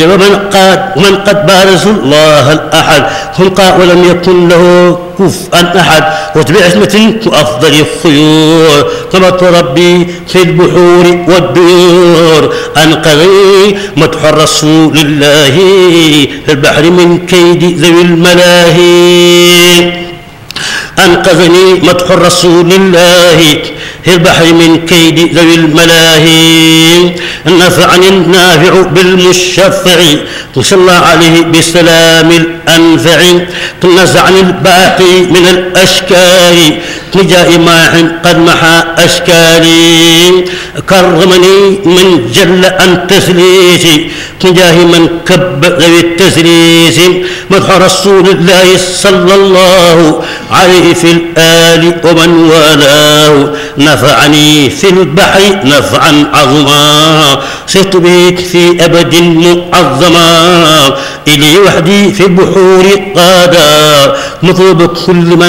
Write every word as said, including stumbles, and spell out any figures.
ومن قد ومن قد بارز الله الأحد خلقا ولم يكن له كفءا أحد واتبع عصمة وأفضل الخيور طمت ربي في البحور والديور أنقذني مدح رسول الله في البحر من كيد ذوي الملاهي أنقذني مدح رسول الله في البحر من كيد ذوي الملاهي نفعني النافع بالمشفع صلى الله عليه بالسلام الأنفع نزعني الباقي من الأشكال نجاء ماح قد محى أشكالي كرمني من جل عن تسليسي تجاه من كب ذوي التسليس مدح رسول الله صلى الله عليه في الآل ومن والاه نفعني في البحر نفعا عظما صرت بك في أبد معظما إلي وحدي في البحور قادا مطلب كل من